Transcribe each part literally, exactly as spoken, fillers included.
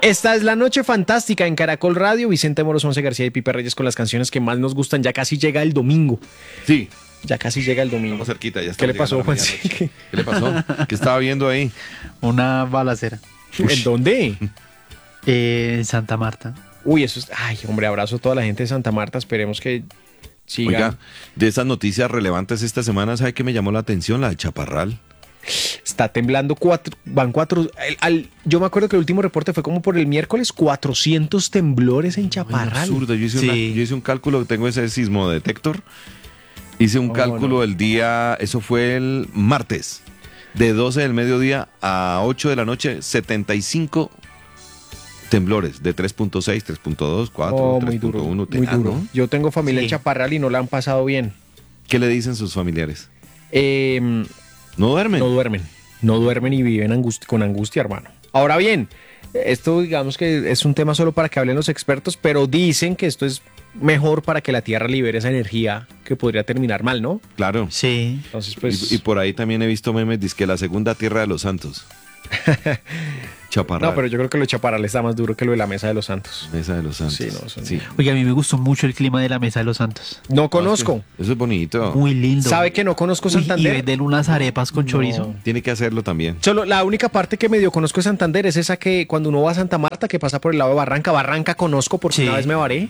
Esta es la noche fantástica en Caracol Radio. Vicente Moros, Once García y Pipe Reyes con las canciones que más nos gustan. Ya casi llega el domingo. Sí. Ya casi llega el domingo. Estamos cerquita, ya está. ¿Qué le pasó, Juan? Sí. ¿Qué le pasó? ¿Qué estaba viendo ahí? Una balacera. ¿En dónde? Eh, en Santa Marta. Uy, eso es... Ay, hombre, abrazo a toda la gente de Santa Marta. Esperemos que siga. Oiga, de esas noticias relevantes esta semana, ¿sabe qué me llamó la atención? La de Chaparral. Está temblando cuatro, van cuatro, al, al, yo me acuerdo que el último reporte fue como por el miércoles, cuatrocientos temblores en Chaparral. Ay, absurdo, yo hice, Sí. una, yo hice un cálculo, tengo ese sismo detector, hice un Oh, cálculo no. el día, eso fue el martes, de doce del mediodía a ocho de la noche, setenta y cinco temblores, de tres punto seis, tres punto dos, cuatro, Oh, muy tres punto duro, uno, muy tenaz, duro. ¿no? Yo tengo familia Sí. en Chaparral y no la han pasado bien. ¿Qué le dicen sus familiares? Eh, ¿No duermen? no duermen, no duermen y viven angust- con angustia, hermano. Ahora bien, esto digamos que es un tema solo para que hablen los expertos, pero dicen que esto es mejor para que la Tierra libere esa energía que podría terminar mal, ¿no? Claro. Sí. Entonces, pues... Y, y por ahí también he visto memes, dizque la segunda tierra de los santos. Chaparral. No, pero yo creo que lo de Chaparral está más duro que lo de la Mesa de los Santos. Mesa de los santos. Sí, no, son- Sí. Oiga, a mí me gustó mucho el clima de la Mesa de los Santos. No conozco. Eso es bonito. Muy lindo. ¿Sabe que no conozco Uy, y Santander? venden unas arepas con chorizo. No. Tiene que hacerlo también. Solo la única parte que medio conozco de Santander es esa que cuando uno va a Santa Marta, que pasa por el lado de Barranca. Barranca conozco porque Sí. una vez me varé.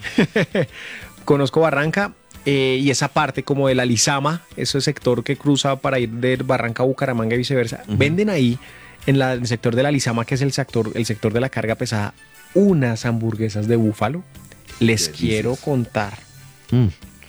Conozco Barranca eh, y esa parte como de la Lizama, ese sector que cruza para ir de Barranca a Bucaramanga y viceversa. Venden ahí en, la- en el sector de la Lizama, que es el sector, el sector de la carga pesada, unas hamburguesas de búfalo. Les Delicias. quiero contar. Mm,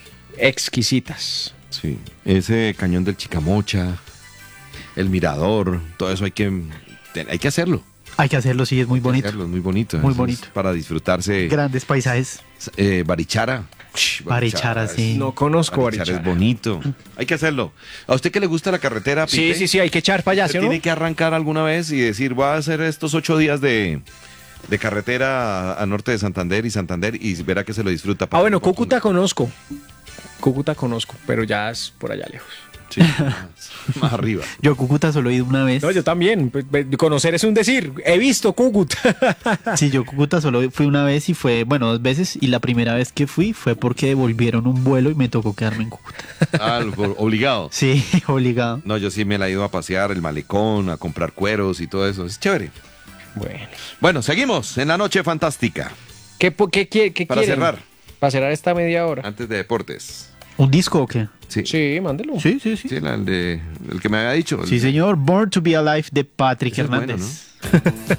Exquisitas. sí. Ese cañón del Chicamocha, el mirador, todo eso hay que, hay que hacerlo. Hay que hacerlo, sí, es muy bonito. Hacerlo, es muy bonito. Muy Eso es bonito. para disfrutarse. Grandes paisajes. Eh, Barichara. Ush, Barichara, sí. No conozco Barichara Barichara. es bonito. Hay que hacerlo. ¿A usted que le gusta la carretera, Sí, Pipe? sí, sí, hay que echar para allá, Usted ¿sí o no? tiene que arrancar alguna vez y decir, voy a hacer estos ocho días de, de carretera a, a norte de Santander y Santander y verá que se lo disfruta. Ah, bueno, Cúcuta conozco. Cúcuta conozco, pero ya es por allá lejos. Sí, más, más arriba. Yo a Cúcuta solo he ido una vez. No, yo también. Pues, ve- conocer es un decir. He visto Cúcuta. Sí, yo a Cúcuta solo fui una vez y fue, bueno, dos veces. Y la primera vez que fui fue porque devolvieron un vuelo y me tocó quedarme en Cúcuta. Algo obligado. Sí, obligado. No, yo sí me la he ido a pasear, el malecón, a comprar cueros y todo eso. Es chévere. Bueno. Bueno, seguimos en la noche fantástica. ¿Qué, po- qué, qué, qué Para quieren? cerrar. Para cerrar esta media hora. Antes de deportes. ¿Un disco o qué? Sí. Sí, mándelo. Sí, sí, sí. Sí, la- el, de, el que me había dicho. Sí, señor. Born to be Alive de Patrick Ese es bueno, Hernández. ¿no?